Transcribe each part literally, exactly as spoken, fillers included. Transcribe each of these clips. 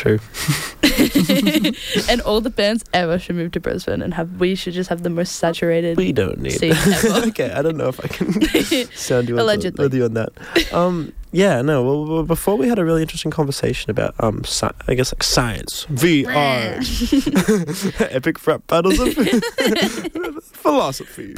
True. And all the bands ever should move to Brisbane and have. We should just have the most saturated. We don't need scene ever. Okay, I don't know if I can sound you Allegedly. with you on that. Um, yeah, no. Well, well, before we had a really interesting conversation about um, sci- I guess like science, V R, epic rap battles of philosophy.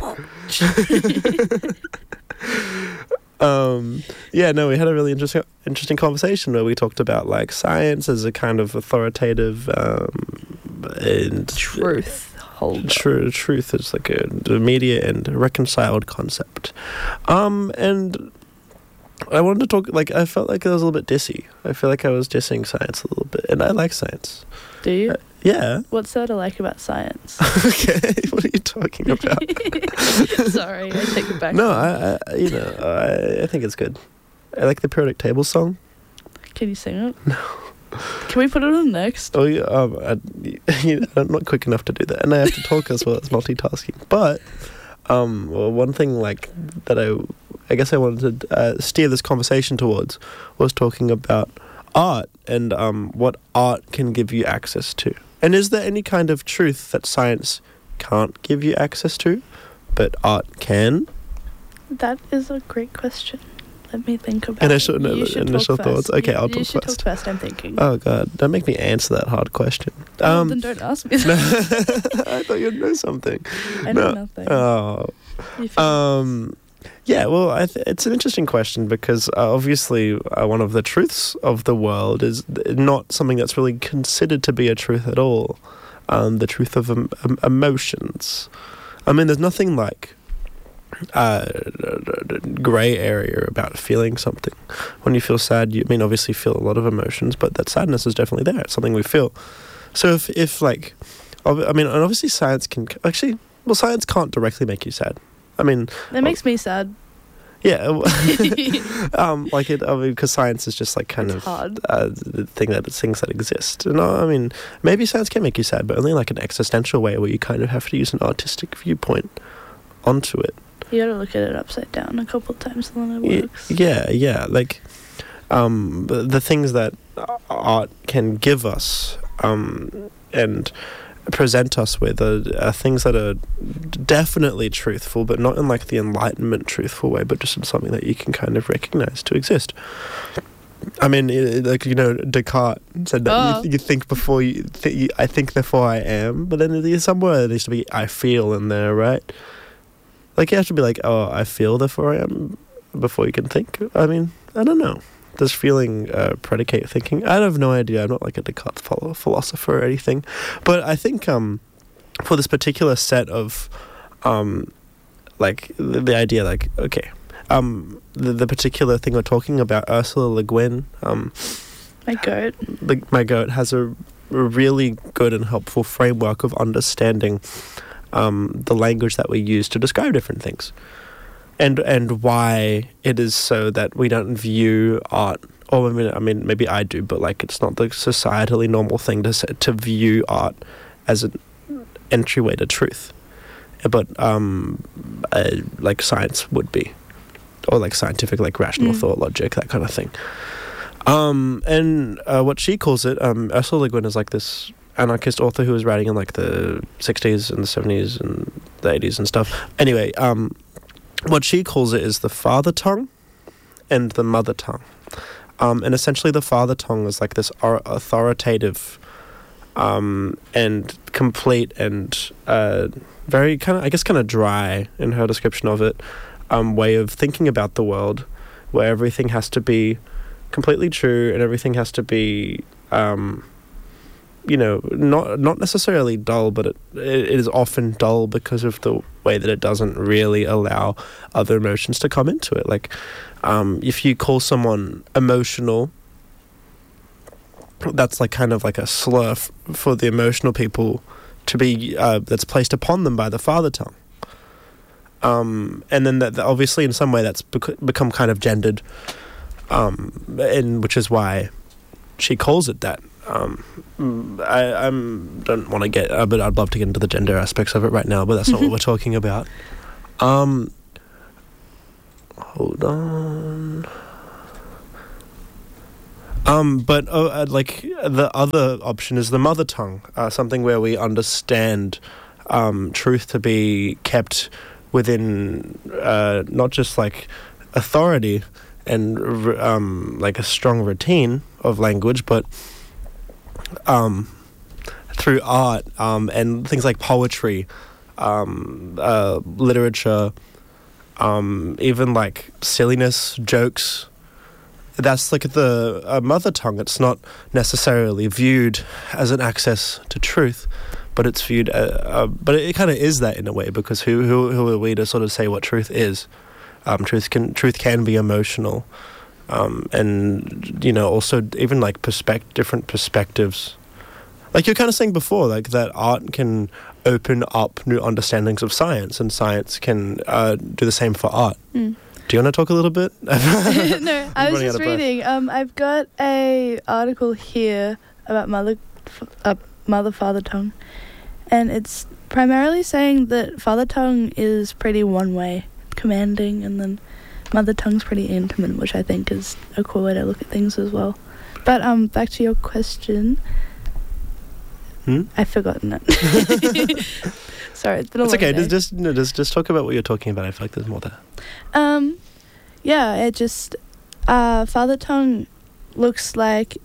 Um, yeah, no, we had a really interesting, interesting conversation where we talked about like science as a kind of authoritative um, and Truth. Hold True, truth is like a immediate and reconciled concept. Um, and I wanted to talk, like, I felt like I was a little bit dissy. I feel like I was dissing science a little bit, and I like science. Do you? Uh, yeah. What's there to like about science? Okay, what are you talking about? Sorry, I take it back. No, I, I you know, I, I think it's good. I like the periodic table song. Can you sing it? No. Can we put it on next? Oh, yeah, um, I, you know, I'm not quick enough to do that, and I have to talk as well as multitasking. But um, well, one thing like that I, I guess I wanted to uh, steer this conversation towards was talking about art and um, what art can give you access to. And is there any kind of truth that science can't give you access to, but art can? That is a great question. Let me think about initial, it. No, You should initial talk thoughts. first. Okay, you, I'll talk You should first. talk first, I'm thinking. Oh, God. Don't make me answer that hard question. Well, Um, then don't ask me no, that. I thought you'd know something. I know no. nothing. Oh. You feel- Um, yeah, well, I th- it's an interesting question because uh, obviously uh, one of the truths of the world is not something that's really considered to be a truth at all. Um, the truth of em- em- emotions. I mean, there's nothing like uh, grey area about feeling something. When you feel sad, you I mean obviously feel a lot of emotions, but that sadness is definitely there. It's something we feel. So if if like, ob- I mean, and obviously science can actually, well, science can't directly make you sad. I mean, that makes me sad. yeah, um, like it, I mean, because science is just like kind It's of hard. uh, the thing that things that exist. And uh, I mean, maybe science can make you sad, but only like an existential way where you kind of have to use an artistic viewpoint onto it. You gotta look at it upside down a couple times and then it Y- works. Yeah, yeah, like um, the, the things that art can give us um, and present us with are, are things that are definitely truthful, but not in like the Enlightenment truthful way, but just in something that you can kind of recognize to exist. I mean, it, like, you know, Descartes said that Oh. you, you think before you, th- you, I think therefore I am, but then there's somewhere there needs to be I feel in there, right? Like, you have to be like, oh, I feel therefore I am, before you can think. I mean, I don't know. Does feeling uh, predicate thinking? I have no idea. I'm not like a Descartes follow- philosopher or anything. But I think um, for this particular set of, um, like, the, the idea, like, okay, um, the, the particular thing we're talking about, Ursula Le Guin, um, My goat. the, my goat, has a, a really good and helpful framework of understanding um, the language that we use to describe different things. And and why it is so that we don't view art, or I mean, I mean, maybe I do, but like it's not the societally normal thing to say, to view art as an entryway to truth, but um, uh, like science would be, or like scientific, like rational Mm. thought, logic, that kind of thing. Um, and uh, what she calls it, um, Ursula Le Guin is like this anarchist author who was writing in like the sixties and the seventies and the eighties and stuff. Anyway, um. What she calls it is the father tongue and the mother tongue. Um, and essentially the father tongue is like this ar- authoritative um, and complete and uh, very kind of, I guess, kind of dry in her description of it, um, way of thinking about the world, where everything has to be completely true and everything has to be, um, you know, not not necessarily dull, but it, it is often dull because of the way that it doesn't really allow other emotions to come into it. Like, um, if you call someone emotional, that's like kind of like a slur f- for the emotional people to be, uh, that's placed upon them by the father tongue. Um, and then that, that obviously in some way that's bec- become kind of gendered, um, and which is why she calls it that. Um, I I'm, don't want to get, uh, but I'd love to get into the gender aspects of it right now, but that's not what we're talking about. Um, hold on. Um, but uh, uh, like the other option is the mother tongue, uh, something where we understand um, truth to be kept within uh, not just like authority and r- um, like a strong routine of language, but um, through art um, and things like poetry, um, uh, literature, um, even like silliness, jokes. That's like the uh, mother tongue. It's not necessarily viewed as an access to truth, but it's viewed. Uh, uh, but it, it kind of is that in a way, because who who who are we to sort of say what truth is? Um, truth can truth can be emotional, um, and you know also even like perspect different perspectives. Like you're kind of saying before, like that art can open up new understandings of science, and science can uh, do the same for art. Mm. Do you want to talk a little bit? No, I was just reading. Um, I've got a article here about mother, uh, mother father tongue, and it's primarily saying that father tongue is pretty one way, commanding, and then mother tongue's pretty intimate, which I think is a cool way to look at things as well. But um, back to your question. Hmm? I've forgotten it. Sorry, it's been a It's long okay. day. Just, just, no, just, just talk about what you're talking about. I feel like there's more there. Um, yeah, it just uh, father tongue looks like.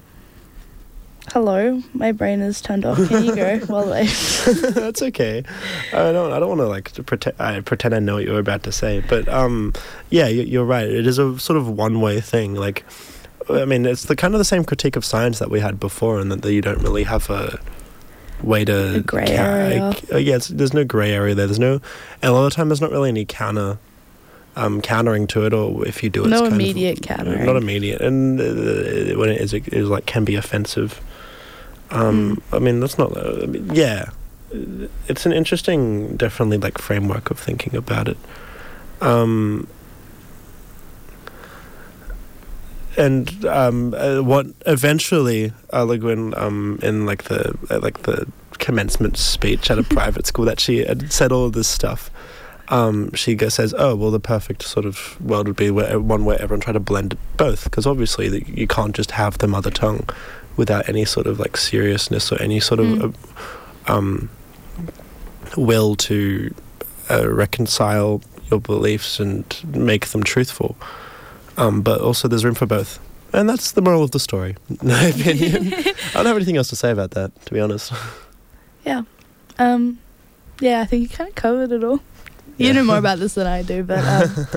Hello, my brain is turned off. Can you go while I? That's okay. I don't. I don't want to like to pretend. I pretend I know what you're about to say, but um, yeah, you, you're right. It is a sort of one-way thing. Like, I mean, it's the kind of the same critique of science that we had before, and that, that you don't really have a way to A grey area. Uh, yeah, it's, there's no grey area there. There's no, and a lot of the time there's not really any counter, um, countering to it, or if you do, it's No kind immediate of, countering. Not immediate, and uh, when it is, it is like can be offensive. Um, Mm. I mean, that's not. Uh, I mean, yeah, it's an interesting, definitely like framework of thinking about it. Um, and um, uh, what eventually, uh, like when um, in like the uh, like the commencement speech at a private school that she had said all of this stuff. Um, she go, says, "Oh, well, the perfect sort of world would be where one where everyone try to blend both, because obviously the, you can't just have the mother tongue without any sort of like seriousness or any sort Mm. of uh, um, will to uh, reconcile your beliefs and make them truthful. Um, but also, there's room for both, and that's the moral of the story, in my opinion. I don't have anything else to say about that, to be honest. Yeah. Um, yeah, I think you kind of covered it all. You Yeah. know more about this than I do, but um,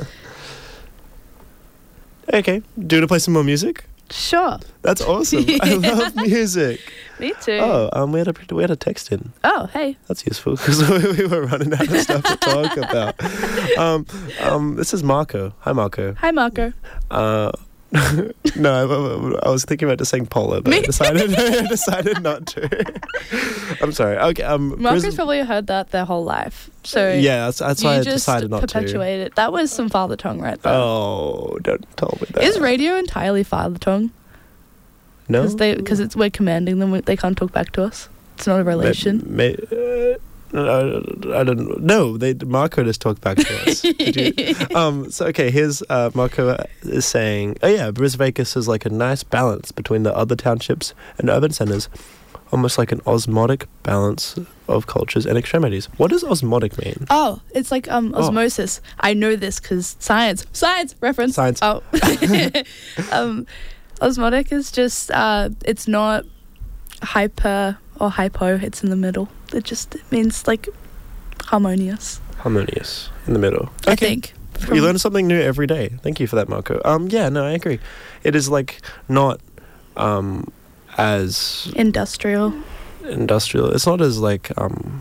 Okay, do you want to play some more music? sure. That's awesome. I love music. Me too. Oh, um, we had a we had a text in. Oh, hey. That's useful because we were running out of stuff to talk about. Um, um, this is Marco. Hi, Marco. Hi, Marco. Uh, no, I, I was thinking about just saying Paula, but I Me decided I decided not to. I'm sorry. Okay. Um, Marco's Bris- probably heard that their whole life. So yeah, that's, that's you why I just decided not to. perpetuate it. That was some father tongue right there. Oh, don't tell me that. Is radio entirely father tongue? no? Because they because it's we're commanding them. we- They can't talk back to us. It's not a relation. May, may, uh, I, I don't know. They Marco just talked back to us. Did you? Um, so okay, here's uh, Marco is saying, oh yeah, Brisbane is like a nice balance between the other townships and urban centres, almost like an osmotic balance of cultures and extremities. What does osmotic mean? Oh, it's like um Oh. osmosis. I know this because science, science reference. Science. Oh, um, osmotic is just uh, it's not hyper or hypo. It's in the middle. It just it means like harmonious. Harmonious in the middle. I think. You learn something new every day. Thank you for that, Marco. Um, yeah, no, I agree. It is like not um as Industrial. industrial. It's not as like um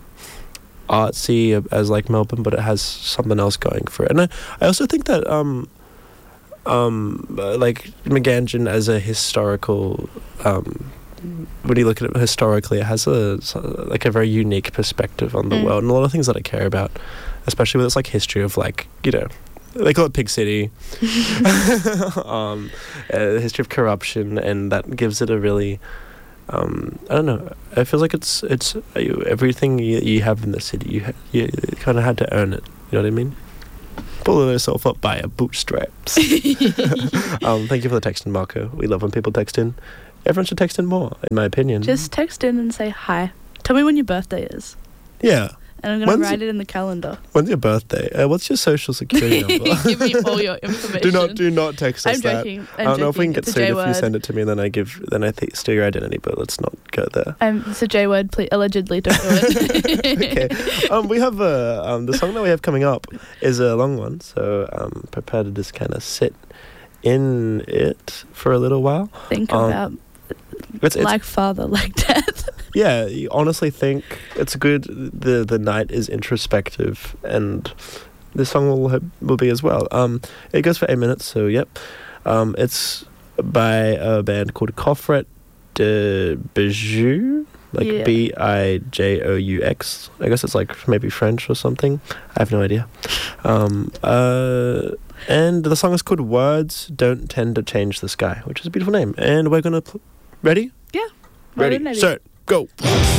artsy as like Melbourne, but it has something else going for it. And I, I also think that um um uh, like Meganjin as a historical um when you look at it historically, it has a like a very unique perspective on the Mm. world and a lot of things that I care about, especially with its like history of like, you know, they call it Pig City, um, uh, history of corruption, and that gives it a really, um, I don't know. It feels like it's it's uh, you- everything you, you have in the city. You ha- you kind of had to earn it. You know what I mean? Pulling herself up by her bootstraps. um, thank you for the text in, Marco. We love when people text in. Everyone should text in more, in my opinion. Just text in and say hi. Tell me when your birthday is. Yeah. And I'm going to write it in the calendar. When's your birthday? Uh, what's your social security number? Give me all your information. do not do not text us I'm that. joking. I'm I don't know if we can joking. get It's a sued if J-word. you send it to me, then I give then I th- steal your identity, but let's not go there. Um, it's a J word, please. Allegedly, don't do it. Okay. Um, we have uh, um, the song that we have coming up is a long one, so um, prepare to just kind of sit in it for a little while. Think um, about it's, it's, like father, like death. Yeah, you honestly think it's good. The the night is introspective, and this song will have, will be as well. Um, it goes for eight minutes, so yep. Um, it's by a band called Coffret de Bijou, like Yeah. B I J O U X. I guess it's like maybe French or something. I have no idea. Um, uh, and the song is called "Words Don't Tend to Change the Sky," which is a beautiful name. And we're gonna pl- ready? Yeah. Ready, Ready. set, go.